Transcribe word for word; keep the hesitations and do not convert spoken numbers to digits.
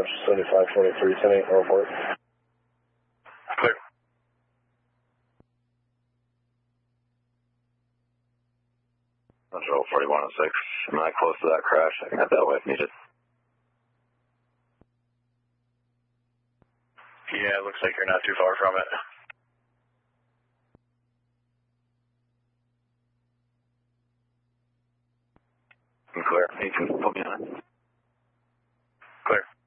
Dodge seventy-five twenty-three, ten eight Norfolk. Clear. Central forty-one oh six. I'm not close to that crash. I can head that way if needed. Yeah, it looks like you're not too far from it. I'm clear. You can put me on it. Clear.